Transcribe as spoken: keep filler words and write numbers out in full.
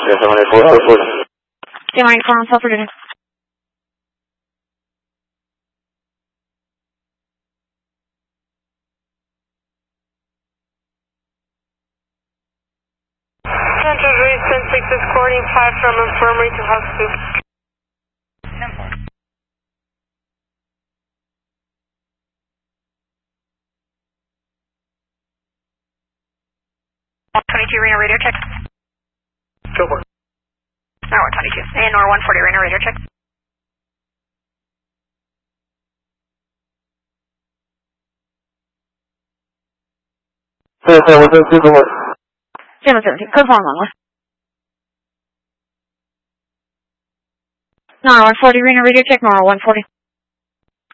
seven eight four, Alpha. seven eight four on South Virginia. Central Grace ten six is coordinating five from infirmary to hospital. twenty-two Reno radio check. Go for it. Norwood twenty-two. And Nor one forty Reno radio check. seven seven seven two, go for it. seven seven two. Code form one. Nor one forty Reno radio check. Nor one forty.